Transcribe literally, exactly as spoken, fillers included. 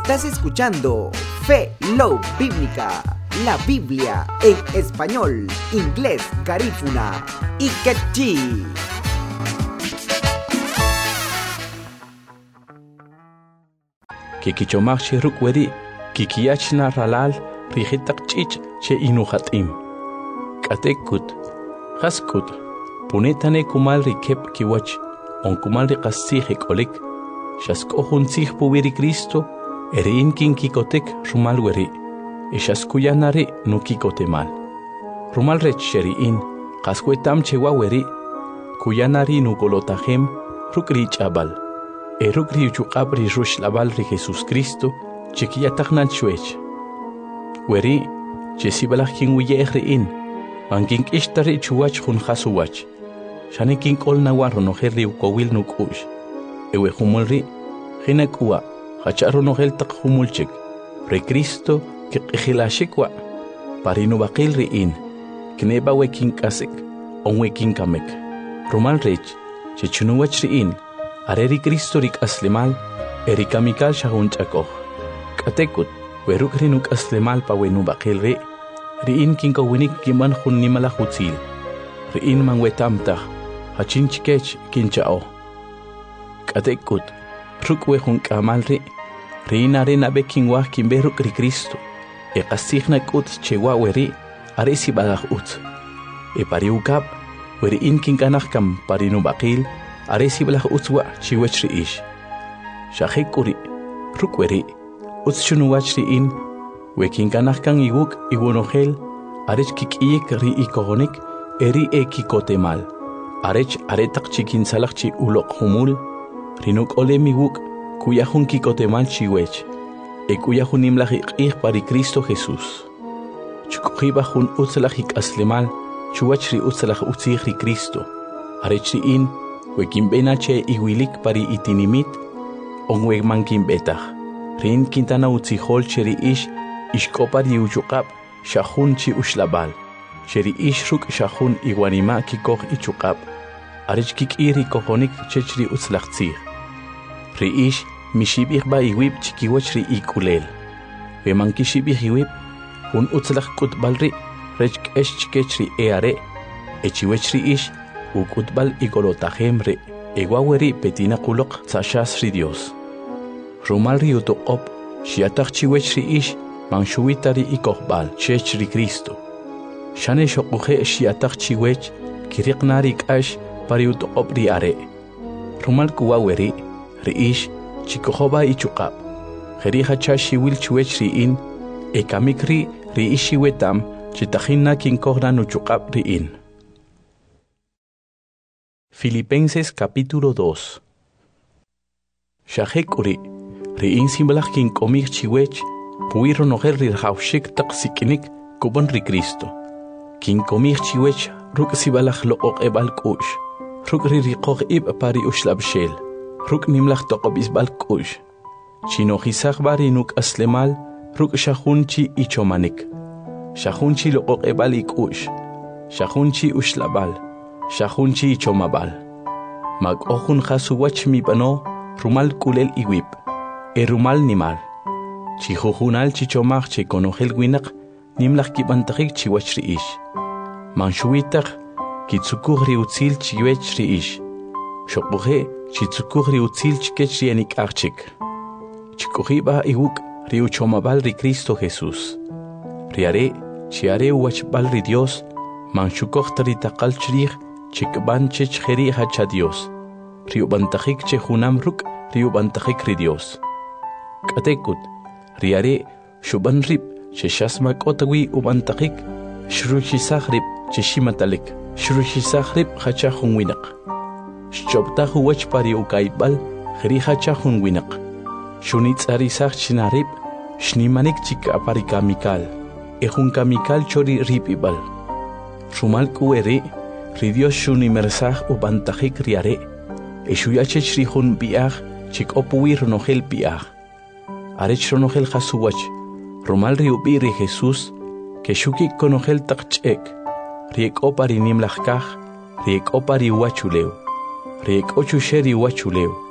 Estás escuchando Fe Love Bíblica, la Biblia en español, inglés, garífuna y quechí. Kikichomach che rukweri, kikiyachna ralal, rijitak chich che inuhatim. Katekut, haskut, punetane kumal rikep kiwach, on kumal rikasih ekolik, shaskohun sih puwiri Cristo, erein kin kikotek rumal weri, esaskuyanare no kikotemal. Rumal rech sheriin, kaskuetam chewa weri, kuyanari no golotahem, rukrich abal. Erukri uchuqabri rush labal ri Jesus Cristo, chiquiyatagnan chuech. Weri, chesibalach kin wiyehri in, mankin ishtari chuach hun hasuwach. Shani kin kol nawaro no herri ukowil nuk ush. Ewe humulri, hinakua, hacharo no hel tak humulchik. Re Cristo, ki qihilashikwa. Parino bakil ri in, kneba we kin kasik, onwe kin kamek. Rumal rech, chichunuwach ri in, Areri Cristo rik aslemal, erikamikal shahun chakoh. Katekut, weruk rinuk aslemal pa wenu bakil re, riin kinko winik kiman hun nimala hutzil. Riin man wetamtah, hachin chikech kinchao. Katekut, ruk wehun kamal re, riin arena bekinwah kimberuk ri Cristo, e kasihna kut chewa weri, aresi bagah ut. E pariukap, weriin kinkanah kam parinu bakil, Aresi belah utswa chiwachri ish. Shahekuri, rukweri, utschunuwachri in, wekin kanahkan iwuk iwonohel, arech kikiyek ri ikohonik, eri e kikotemal. Arech aretak chikin salakchi ulok humul, rinuk ole miwuk, kuyahun kikotemal chiwech, e kuyahun imlahik ih pari Cristo Jesús. Chukujibahun utsalahik aslemal, chuwachri utsalah utzihri Cristo. Arechri in, Wekin benache iwilik pari itinimit, onweg mankin betach. Rin kintana utzihol cheri ish, ishkopari uchukap, shahun chi ushlabal. Cheri ish ruk shahun iwanima kikoh ichukap. Arich kikiri kohonik chechri utzlachtzir. Ri ish, mishibich ba iwib chikiwachri ikulel. Weman kishibich iwib, hun utzlach kutbalri, rech kesh chikechri eare, echiwechri ish, Ukutbal igolotahemre, eguaweri petina kulok sashasri Dios. Rumalri utoqop, shiatach chiwechri ish, manshuitari ikohbal, chechri Cristo. Shane shokuhe shiatach chiwech, kiriknari kash, pari utoqop riare. Rumal kuaweri, riish, chikohoba ichukap. Jeriha chashi wil chiwechri in, ekamikri riishi wetam, chitahina kinkohra nuchukap riin. Filipenses capítulo dos. Shahekuri, riin simbalach kin komich chiwech, puiro noher rirhaushik taksikinik kuban ri Cristo. Kin komich chiwech, ruk sibalach look ebal kush, ruk ririkoh ib pari ushlab shel, ruk nimlach tokob isbal kush. Chino hisach bari nuk aslemal, ruk shahunchi ichomanik. Shahunchi look ebal ikush, shahunchi ushlabal. Shahunchi chomabal. Mag ohun hasuwach mi bano, rumal kulel iwip. E rumal nimal. Chihuhunal chichomach che konohel winak, nimlach kibantahik chiwachri ish. Manshuitach, kitsukuhri utzil chiwechri ish. Shokbuhe, chitsukuhri utzil chikechri enik archik. Chikuhiba iwuk, riu chomabal ri Cristo Jesús. Riare, chiare uwachbal ri Dios, manshukohtari takal chrih, Chikban chech jeri hacha Dios. Riu bantajik che junam ruk, riu bantajik ri Dios. Katekut, riare, shuban rip, che shasmak otawi ubantajik, shruchisach rip, che shimatalik, shruchisach rip hacha junwinak. Shchoptahu wach pari ukaibal, jeri hacha junwinak. Shunitz arisach chinarip, shnimanik chik apari kamikal, ejun kamikal chori rip ibal. Shumal kuere, Ri Dios shuni mersach ubantajik riare, eshuyachech rihun biach, chik opuir nohel biach. Arech nohel hasuwach, rumal riubi ri Jesus, que shuki konohel takchek, riek opari nimlachkach, riek opari wachuleu, riek ochusheri wachuleu.